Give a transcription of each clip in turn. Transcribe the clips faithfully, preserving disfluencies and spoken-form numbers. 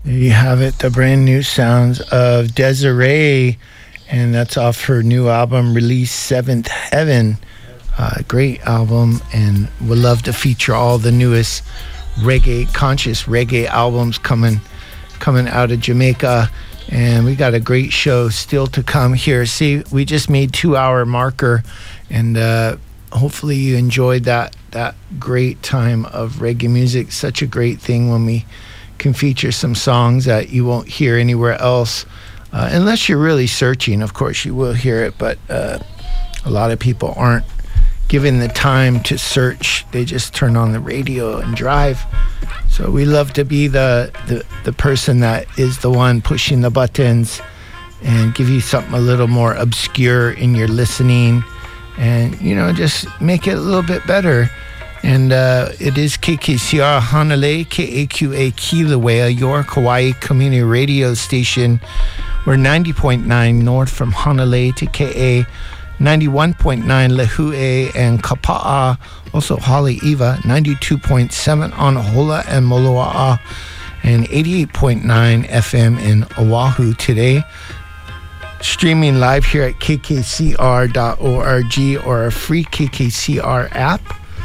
There you have it, the brand new sounds of Desiree, and that's off her new album, Release Seventh Heaven. Uh, great album, and we'd love to feature all the newest reggae, conscious reggae albums coming coming out of Jamaica. And we got a great show still to come here. See, we just made two-hour marker, and uh, hopefully you enjoyed that that great time of reggae music. Such a great thing when we can feature some songs that you won't hear anywhere else, uh, unless you're really searching. Of course, you will hear it, but uh, a lot of people aren't given the time to search. They just turn on the radio and drive. So we love to be the, the, the person that is the one pushing the buttons and give you something a little more obscure in your listening, and, you know, just make it a little bit better. And uh, it is K K C R Hanalei, K A Q A Kilauea, your Kauai community radio station. We're ninety point nine north from Hanalei to K A, ninety-one point nine Lehue and Kapa'a, also Haleiwa, ninety-two point seven on Hola and Moloa'a, and eighty-eight point nine F M in Oahu today. Streaming live here at K K C R dot org or a free K K C R app.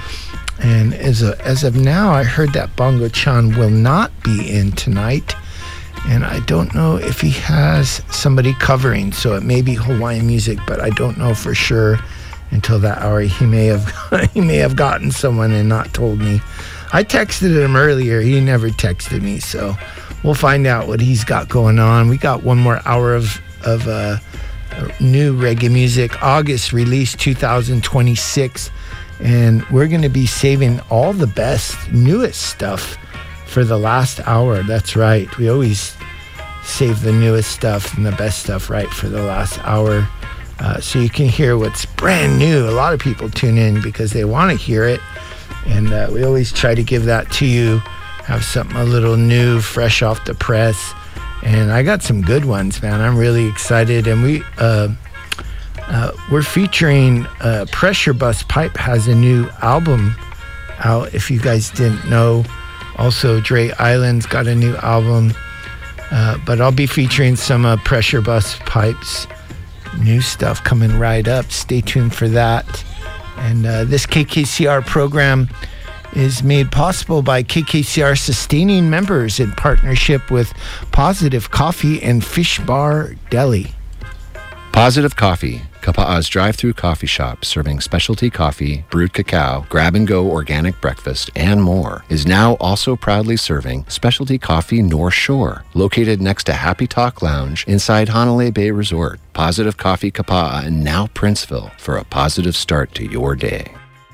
And as, a, as of now, I heard that Bongo Chan will not be in tonight. And I don't know if he has somebody covering, so it may be Hawaiian music, but I don't know for sure until that hour. He may have he may have gotten someone and not told me. I texted him earlier. He never texted me, so we'll find out what he's got going on. We got one more hour of, of uh, new reggae music. August release two thousand twenty-six. And we're going to be saving all the best, newest stuff for the last hour. That's right. We always save the newest stuff and the best stuff right for the last hour. Uh, so you can hear what's brand new. A lot of people tune in because they want to hear it. And uh, we always try to give that to you. Have something a little new, fresh off the press. And I got some good ones, man. I'm really excited. And we... Uh, Uh, we're featuring uh, Pressure Bust Pipe has a new album out, if you guys didn't know. Also, Dre Island's got a new album. Uh, but I'll be featuring some uh, Pressure Bust Pipe's new stuff coming right up. Stay tuned for that. And uh, this K K C R program is made possible by K K C R sustaining members in partnership with Positive Coffee and Fish Bar Deli. Positive Coffee, Kapa'a's drive-through coffee shop serving specialty coffee, brewed cacao, grab-and-go organic breakfast, and more, is now also proudly serving specialty coffee North Shore, located next to Happy Talk Lounge inside Hanalei Bay Resort. Positive Coffee Kapa'a and now Princeville for a positive start to your day.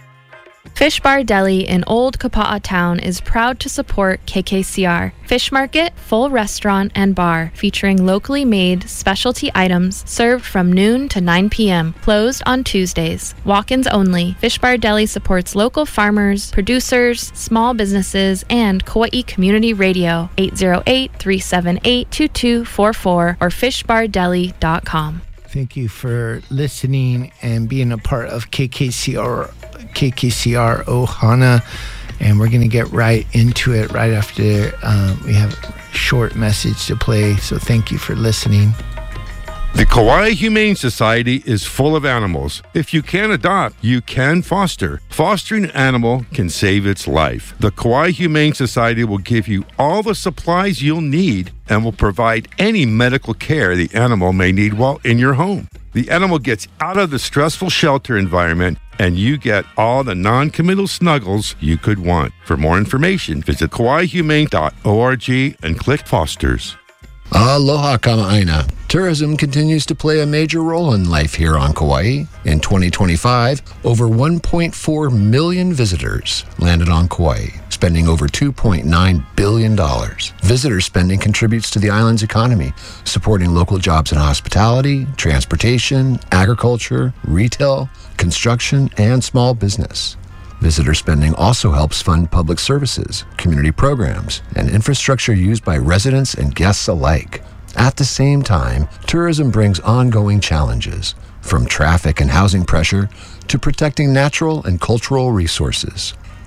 Fish Bar Deli in Old Kapa'a Town is proud to support K K C R. Fish market, full restaurant, and bar featuring locally made specialty items served from noon to nine p.m. Closed on Tuesdays. Walk-ins only. Fish Bar Deli supports local farmers, producers, small businesses, and Kauai Community Radio. eight oh eight, three seven eight, two two four four or fish bar deli dot com. Thank you for listening and being a part of K K C R K K C R Ohana, and we're going to get right into it right after um, we have a short message to play, so thank you for listening. The Kauai Humane Society is full of animals. If you can't adopt, you can foster. Fostering an animal can save its life. The Kauai Humane Society will give you all the supplies you'll need and will provide any medical care the animal may need while in your home. The animal gets out of the stressful shelter environment and you get all the non-committal snuggles you could want. For more information, visit kauai humane dot org and click Fosters. Aloha Kama'aina. Tourism continues to play a major role in life here on Kauai. In twenty twenty-five, over one point four million visitors landed on Kauai, spending over two point nine billion dollars. Visitor spending contributes to the island's economy, supporting local jobs in hospitality, transportation, agriculture, retail, construction, and small business. Visitor spending also helps fund public services, community programs, and infrastructure used by residents and guests alike. At the same time, tourism brings ongoing challenges, from traffic and housing pressure to protecting natural and cultural resources.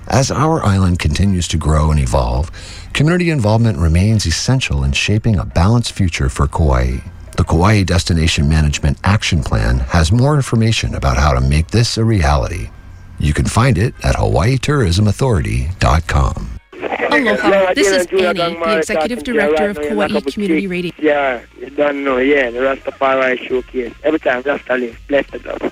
As our island continues to grow and evolve, community involvement remains essential in shaping a balanced future for Kauai. The Kauai Destination Management Action Plan has more information about how to make this a reality. You can find it at hawaii tourism authority dot com. Aloha, this is Annie, the Executive Director of Kauai Community Radio. Yeah, you don't know, yeah, the Rastafari Showcase. Every time Rasta live, bless the love.